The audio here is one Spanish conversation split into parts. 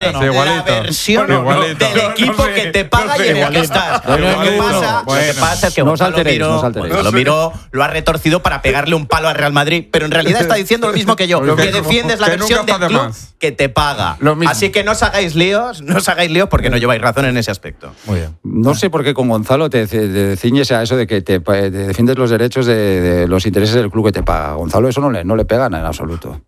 la versión del equipo que te paga y en el que estás. Lo que pasa es que Gonzalo lo miró, lo ha retorcido para pegarle un palo al Real Madrid, pero en realidad está diciendo lo mismo que yo, que defiendes la versión del club que te paga. Así que no os hagáis líos porque no lleváis razón en ese aspecto. Muy bien. No sé por qué con Gonzalo te ciñes a eso de que te defiendes los derechos de los intereses del club que te paga. Gonzalo eso no le pegan en absoluto.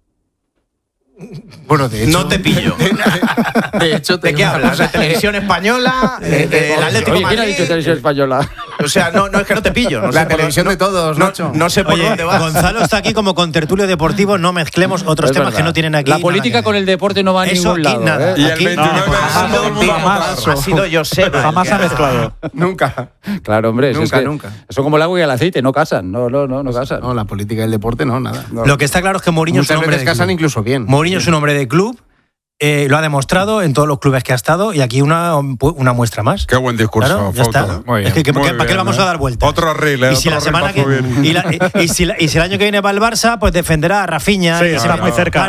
Bueno, de hecho, no te pillo. De hecho, ¿de qué hablas? ¿De televisión española? ¿El Atlético de Madrid? ¿Quién ha dicho televisión española? O sea, no es que no te pillo. No la televisión de todos, Nacho. No sé por dónde vas. Gonzalo está aquí como contertulio deportivo, no mezclemos otros temas que no tienen aquí. La política con el deporte no va a ningún lado. Nada. Y el 29 ha sido Joseba. Jamás ha mezclado. Nunca. Claro, hombre. Nunca. Son como el agua y el aceite, no casan. No casan. No, la política y el deporte no, nada. Lo que está claro es que Mourinho es un hombre de club. casan incluso bien. Mourinho es un hombre de club. Lo ha demostrado en todos los clubes que ha estado y aquí una muestra más. Qué buen discurso, claro, ya está. Muy bien. Es que ¿para qué le vamos a dar vueltas? Otro reel, y si la semana que y si el año que viene va al Barça, pues defenderá a Rafinha. Sí, está muy cerca,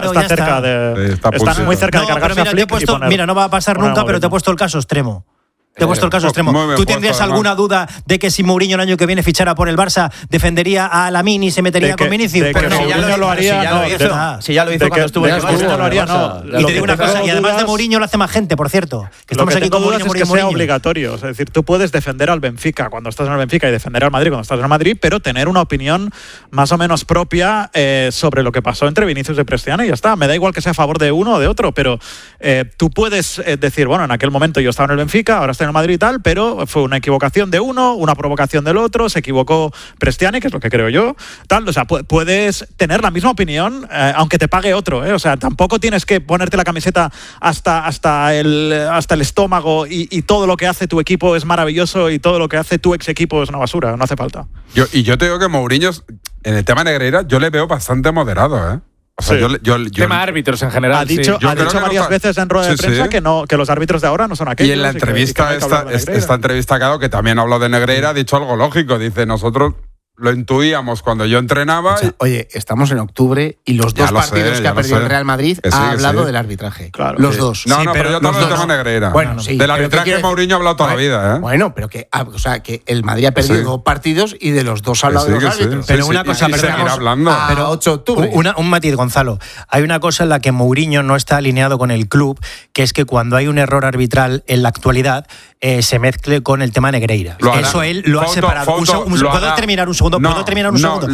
están muy cerca de cargarse a Flick y poner. Mira, no va a pasar nunca, pero te he puesto el caso extremo. Te he puesto el caso extremo. ¿Tú tendrías alguna duda de que si Mourinho el año que viene fichara por el Barça, defendería a Lamine y se metería con Vinicius? Pero si ya lo haría, si ya lo hizo cuando estuvo en el Barça. Lo haría, no. Y te digo una cosa, y además de Mourinho lo hace más gente, por cierto. Que estamos aquí con Mourinho, es que sea obligatorio. Es decir, tú puedes defender al Benfica cuando estás en el Benfica y defender al Madrid cuando estás en el Madrid, pero tener una opinión más o menos propia sobre lo que pasó entre Vinicius y Cristiano y ya está. Me da igual que sea a favor de uno o de otro, pero tú puedes decir, bueno, en aquel momento yo estaba en el Benfica, ahora estoy en el Madrid y tal, pero fue una equivocación de uno, una provocación del otro, se equivocó Prestiani, que es lo que creo yo, tal, o sea, puedes tener la misma opinión aunque te pague otro, o sea, tampoco tienes que ponerte la camiseta hasta el estómago y todo lo que hace tu equipo es maravilloso y todo lo que hace tu ex equipo es una basura, no hace falta. Yo te digo que Mourinho, en el tema Negreira, yo le veo bastante moderado, O sea, sí. Tema árbitros en general. Ha dicho varias veces en rueda de prensa que los árbitros de ahora no son aquellos. Y en la entrevista, esta entrevista que también habló de Negreira, ha dicho algo lógico. Dice, nosotros lo intuíamos cuando yo entrenaba. O sea, oye, estamos en octubre y los dos partidos que ha perdido el Real Madrid ha hablado del arbitraje. Claro, los dos. No, pero yo también tengo Negreira. Bueno, sí. Del arbitraje Mourinho ha hablado toda la vida, Bueno, pero que el Madrid ha perdido 2 partidos y de los dos ha hablado de los árbitros. Pero una cosa, pero 8 de octubre. Un matiz, Gonzalo. Hay una cosa en la que Mourinho no está alineado con el club, que es que cuando hay un error arbitral en la actualidad, se mezcle con el tema Negreira. Eso él lo ha separado. ¿Puedo terminar un segundo? ¿Puedo terminar un segundo?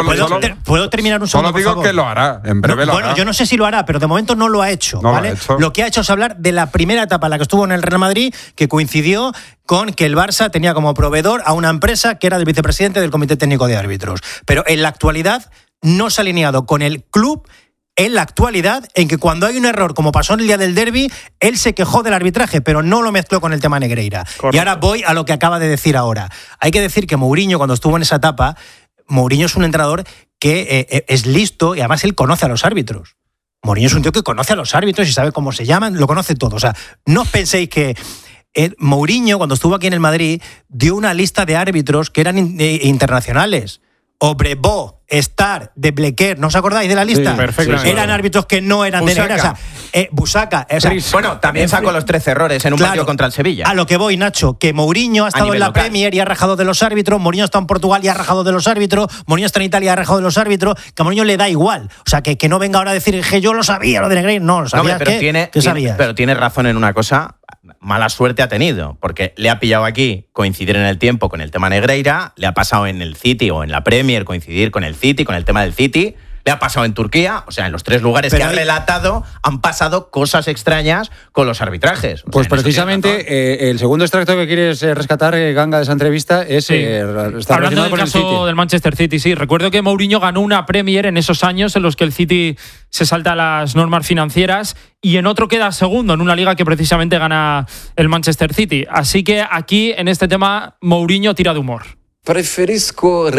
¿Puedo terminar un segundo? Solo digo que lo hará, en breve lo hará. Bueno, yo no sé si lo hará, pero de momento no lo ha hecho. ¿Vale? Lo que ha hecho es hablar de la primera etapa en la que estuvo en el Real Madrid, que coincidió con que el Barça tenía como proveedor a una empresa que era del vicepresidente del Comité Técnico de Árbitros. Pero en la actualidad no se ha alineado con el club. En la actualidad, en que cuando hay un error, como pasó en el día del derbi, él se quejó del arbitraje, pero no lo mezcló con el tema Negreira. Correcto. Y ahora voy a lo que acaba de decir ahora. Hay que decir que Mourinho, cuando estuvo en esa etapa, Mourinho es un entrenador que es listo y además él conoce a los árbitros. Mourinho es un tío que conoce a los árbitros y sabe cómo se llaman, lo conoce todo. O sea, no os penséis que Mourinho, cuando estuvo aquí en el Madrid, dio una lista de árbitros que eran internacionales. Obrevó, Star, de Blequer, ¿no os acordáis de la lista? Sí, perfectamente. Eran árbitros que no eran de Negreira. Busaca. Bueno, también sacó los 13 errores en un partido contra el Sevilla. A lo que voy, Nacho, que Mourinho ha estado en la Premier y ha rajado de los árbitros, Mourinho está en Portugal y ha rajado de los árbitros, Mourinho está en Italia y ha rajado de los árbitros, que a Mourinho le da igual. O sea, que no venga ahora a decir que yo lo sabía, lo de Negreira. No, lo sabía. ¿Qué sabías? Pero tiene razón en una cosa. Mala suerte ha tenido, porque le ha pillado aquí coincidir en el tiempo con el tema Negreira, le ha pasado en el City o en la Premier coincidir con el City, con el tema del City, le ha pasado en Turquía, o sea, en los 3 lugares que ha relatado han pasado cosas extrañas con los arbitrajes. Pues precisamente el segundo extracto que quieres rescatar, Ganga, de esa entrevista es... hablando del caso del Manchester City, sí. Recuerdo que Mourinho ganó una Premier en esos años en los que el City se salta las normas financieras y en otro queda segundo en una liga que precisamente gana el Manchester City. Así que aquí, en este tema, Mourinho tira de humor. Prefiero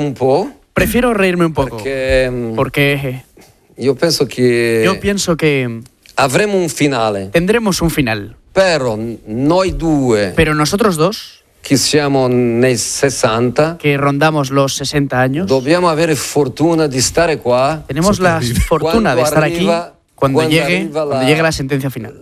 reírme un poco. Porque yo pienso que avremo un finale. Tendremos un final. Pero nosotros dos, que siamo nei 60, que rondamos los 60 años, dobbiamo avere fortuna di stare qua. Tenemos la fortuna de estar aquí cuando llegue la sentencia final.